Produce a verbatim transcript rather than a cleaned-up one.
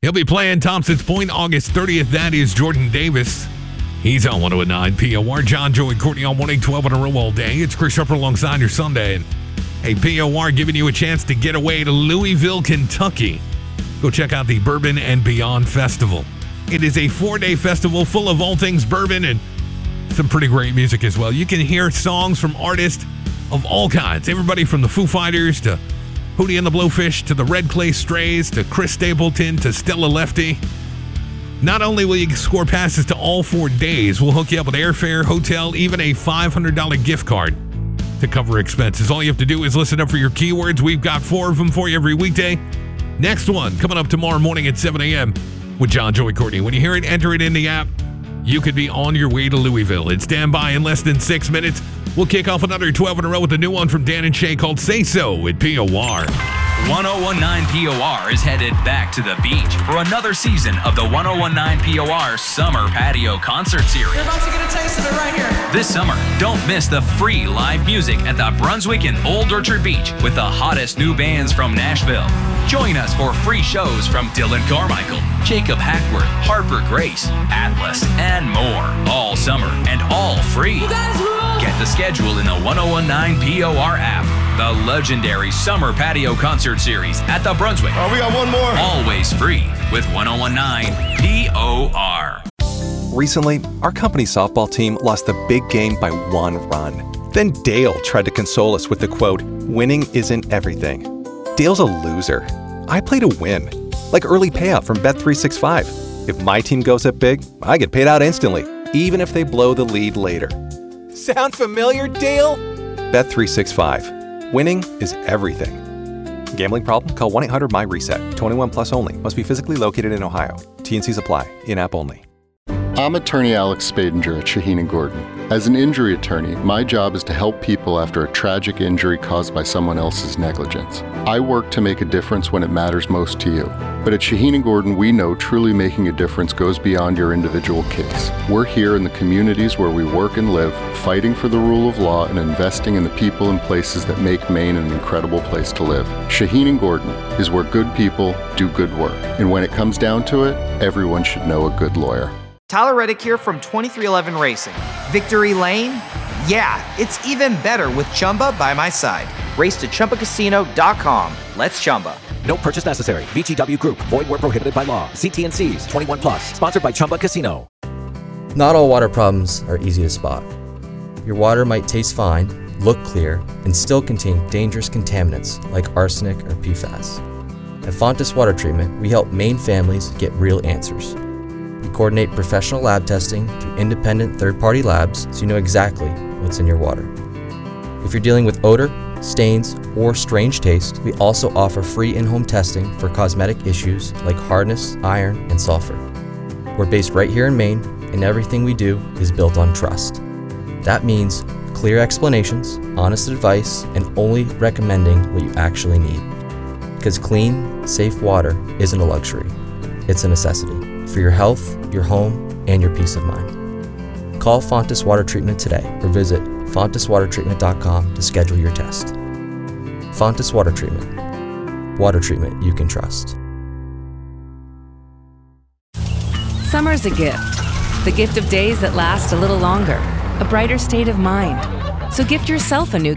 He'll be playing Thompson's Point August thirtieth. That is Jordan Davis. He's on one oh nine P O R. John, Joey, Courtney on one eight twelve in a row all day. It's Chris Shepard alongside your Sunday. And hey, P O R giving you a chance to get away to Louisville, Kentucky. Go check out the Bourbon and Beyond Festival. It is a four-day festival full of all things bourbon and some pretty great music as well. You can hear songs from artists of all kinds. Everybody from the Foo Fighters to Hootie and the Blowfish to the Red Clay Strays to Chris Stapleton to Stella Lefty. Not only will you score passes to all four days, we'll hook you up with airfare, hotel, even a five hundred dollars gift card to cover expenses. All you have to do is listen up for your keywords. We've got four of them for you every weekday. Next one coming up tomorrow morning at seven a.m. with John, Joey, Courtney. When you hear it, enter it in the app. You could be on your way to Louisville. It's standby in less than six minutes. We'll kick off another twelve in a row with a new one from Dan and Shay called Say So at P O R. one oh one nine P O R is headed back to the beach for another season of the one oh one nine P O R Summer Patio Concert Series. You're about to get a taste of it right here. This summer, don't miss the free live music at the Brunswick and Old Orchard Beach with the hottest new bands from Nashville. Join us for free shows from Dylan Carmichael, Jacob Hackworth, Harper Grace, Atlas, and more. All summer and all free. You guys rule! Get the schedule in the one oh one nine P O R app. The legendary Summer Patio Concert Series at the Brunswick. Oh, we got one more. Always free with one oh one nine P O R. Recently, our company softball team lost the big game by one run. Then Dale tried to console us with the quote, "Winning isn't everything." Dale's a loser. I play to win. Like early payout from Bet three sixty-five. If my team goes up big, I get paid out instantly, even if they blow the lead later. Sound familiar, Dale? Bet three sixty-five. Winning is everything. Gambling problem? Call one eight hundred M Y reset. twenty-one plus only. Must be physically located in Ohio. T N Cs apply. In-app only. I'm attorney Alex Spadinger at Shaheen and Gordon. As an injury attorney, my job is to help people after a tragic injury caused by someone else's negligence. I work to make a difference when it matters most to you. But at Shaheen and Gordon, we know truly making a difference goes beyond your individual case. We're here in the communities where we work and live, fighting for the rule of law and investing in the people and places that make Maine an incredible place to live. Shaheen and Gordon is where good people do good work. And when it comes down to it, everyone should know a good lawyer. Tyler Reddick here from twenty-three eleven Racing. Victory Lane? Yeah, it's even better with Chumba by my side. Race to Chumba Casino dot com. Let's Chumba. No purchase necessary. V G W Group. Void where prohibited by law. See T N Cs. twenty-one plus. Sponsored by Chumba Casino. Not all water problems are easy to spot. Your water might taste fine, look clear, and still contain dangerous contaminants like arsenic or P FAS. At Fontis Water Treatment, we help Maine families get real answers. We coordinate professional lab testing through independent third-party labs so you know exactly what's in your water. If you're dealing with odor, stains, or strange taste, we also offer free in-home testing for cosmetic issues like hardness, iron, and sulfur. We're based right here in Maine, and everything we do is built on trust. That means clear explanations, honest advice, and only recommending what you actually need. Because clean, safe water isn't a luxury, it's a necessity for your health, your home, and your peace of mind. Call Fontis Water Treatment today or visit fontis water treatment dot com to schedule your test. Fontis Water Treatment. Water treatment you can trust. Summer's a gift. The gift of days that last a little longer. A brighter state of mind. So gift yourself a new